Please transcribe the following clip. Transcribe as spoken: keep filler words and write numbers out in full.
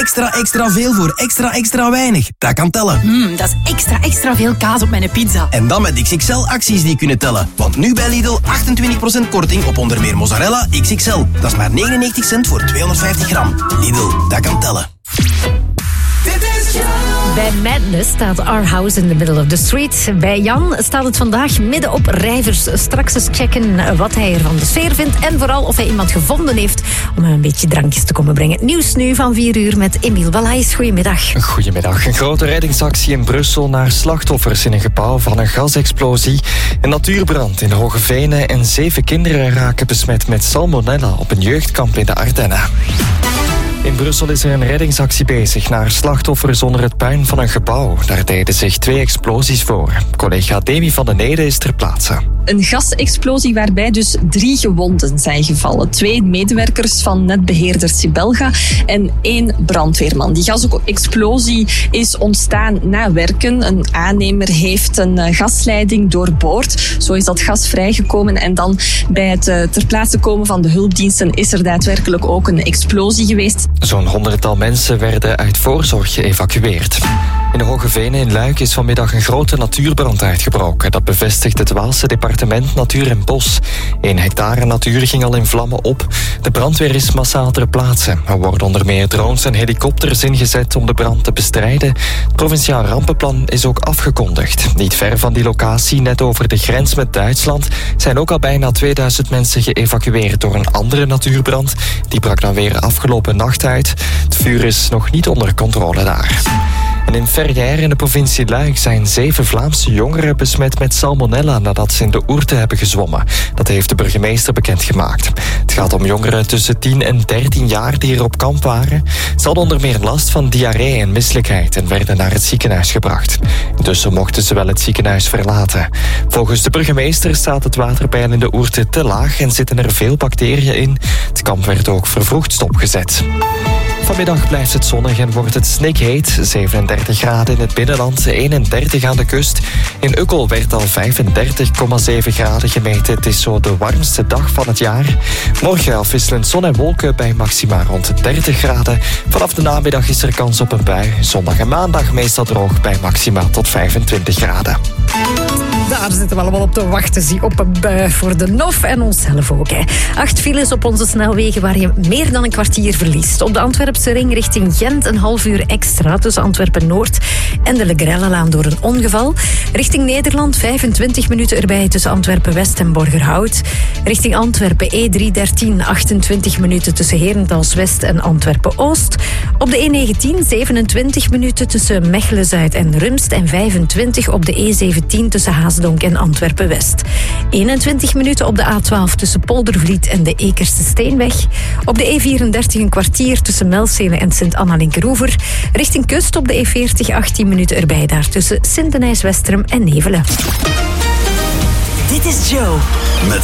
extra extra veel voor extra extra weinig. Dat kan tellen. Mm, dat is extra extra veel kaas op mijn pizza. En dan met X X L-acties die kunnen tellen. Want nu bij Lidl achtentwintig procent korting op onder meer mozzarella X X L. Dat is maar negenennegentig cent voor tweehonderdvijftig gram. Lidl, dat kan tellen. Bij Madness staat Our House in the Middle of the Street. Bij Jan staat het vandaag midden op Rijvers. Straks eens checken wat hij er van de sfeer vindt. En vooral of hij iemand gevonden heeft om hem een beetje drankjes te komen brengen. Nieuws nu van vier uur met Emiel Wallaes. Goedemiddag. Goedemiddag. Een grote reddingsactie in Brussel naar slachtoffers in een gebouw van een gasexplosie. Een natuurbrand in de Hoge Venen en zeven kinderen raken besmet met salmonella op een jeugdkamp in de Ardennen. In Brussel is er een reddingsactie bezig naar slachtoffers onder het puin van een gebouw. Daar deden zich twee explosies voor. Collega Demi van den Ede is ter plaatse. Een gasexplosie waarbij dus drie gewonden zijn gevallen. Twee medewerkers van netbeheerder Sibelga en één brandweerman. Die gasexplosie is ontstaan na werken. Een aannemer heeft een gasleiding doorboord. Zo is dat gas vrijgekomen en dan bij het ter plaatse komen van de hulpdiensten is er daadwerkelijk ook een explosie geweest. Zo'n honderdtal mensen werden uit voorzorg geëvacueerd. In de Hoge Venen in Luik is vanmiddag een grote natuurbrand uitgebroken. Dat bevestigt het Waalse departement Natuur en Bos. Een hectare natuur ging al in vlammen op. De brandweer is massaal ter plaatse. Er worden onder meer drones en helikopters ingezet om de brand te bestrijden. Het provinciaal rampenplan is ook afgekondigd. Niet ver van die locatie, net over de grens met Duitsland, zijn ook al bijna tweeduizend mensen geëvacueerd door een andere natuurbrand. Die brak dan weer afgelopen nacht uit. Het vuur is nog niet onder controle daar. En in Verrières in de provincie Luik zijn zeven Vlaamse jongeren besmet met salmonella nadat ze in de Ourthe hebben gezwommen. Dat heeft de burgemeester bekendgemaakt. Het gaat om jongeren tussen tien en dertien jaar die er op kamp waren. Ze hadden onder meer last van diarree en misselijkheid en werden naar het ziekenhuis gebracht. Intussen mochten ze wel het ziekenhuis verlaten. Volgens de burgemeester staat het waterpeil in de Ourthe te laag en zitten er veel bacteriën in. Het kamp werd ook vervroegd stopgezet. Vanmiddag blijft het zonnig en wordt het snikheet. zevenendertig graden in het binnenland, eenendertig aan de kust. In Ukkel werd al vijfendertig komma zeven graden gemeten. Het is zo de warmste dag van het jaar. Morgen afwisselend zon en wolken bij maxima rond dertig graden. Vanaf de namiddag is er kans op een bui. Zondag en maandag meestal droog bij maxima tot vijfentwintig graden. Daar zitten we allemaal op te wachten, zie, op een bui voor de N O F en onszelf ook. Hè. Acht files op onze snelwegen waar je meer dan een kwartier verliest. Op de Antwerpse ring richting Gent een half uur extra tussen Antwerpen-Noord en de Legrellenlaan door een ongeval. Richting Nederland vijfentwintig minuten erbij tussen Antwerpen-West en Borgerhout. Richting Antwerpen E drie dertien achtentwintig minuten tussen Herentals-West en Antwerpen-Oost. Op de E negentien zevenentwintig minuten tussen Mechelen-Zuid en Rumst en vijfentwintig op de E zeventien tussen Haasdonk en Antwerpen-West. eenentwintig minuten op de A twaalf tussen Poldervliet en de Ekerste Steenweg. Op de E vierendertig een kwartier tussen Melcelen en Sint-Anna-Linkeroever. Richting kust op de E veertig achttien minuten erbij daar tussen Sint-Denijs-Westerum en Nevelen. Dit is Joe. Met